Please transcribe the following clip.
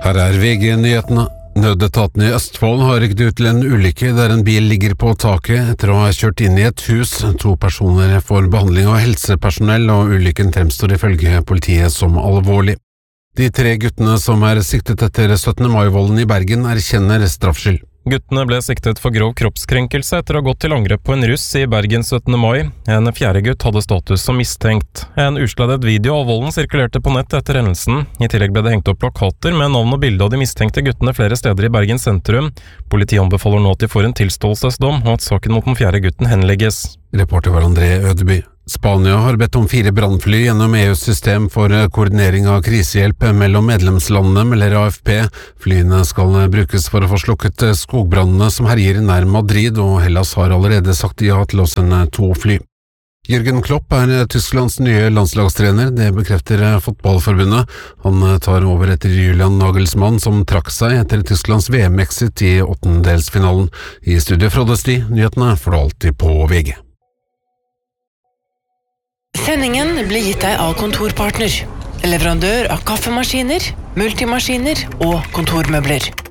Her VG-nyhetene. Nødetatene i Østfold har rykket ut til en ulykke der en bil ligger på taket etter å ha kjørt inn i et hus. 2 personer får behandling av helsepersonell, og ulykken fremstår ifølge politiet som alvorlig. De 3 guttene som siktet etter 17. mai-volden i Bergen erkjenner straffskyld. Guttene ble siktet for grov kroppskrenkelse etter å ha gått til angrep på en russ i Bergen 17. mai. En 4. gutt hadde status som mistenkt. En usladdet video av volden sirkulerte på nett etter hendelsen. I tillegg ble det hengt opp plakater med navn og bilde av de mistenkte guttene flere steder i Bergen sentrum. Politiet anbefaler nå at de får en tilståelsesdom, og at saken mot den 4. gutten henlegges. Reporter var André Ødeby. Spania har bedt om 4 brannfly gjennom EUs system for koordinering av krisehjelp mellom medlemslandene, melder AFP. Flyene skal brukes for å få slukket skogbrannene som herjer nær Madrid, og Hellas har allerede sagt ja til å sende 2 fly. Jürgen Klopp Tysklands nye landslagstrener, det bekrefter fotballforbundet. Han tar over etter Julian Nagelsmann, som trakk seg etter Tysklands VM-exit i 8-delsfinalen. I studio Frode Sti, nyhetene får du alltid på VG. Sendingen blir gitt deg av Kontorpartner, leverandør av kaffemaskiner, multimaskiner og kontormøbler.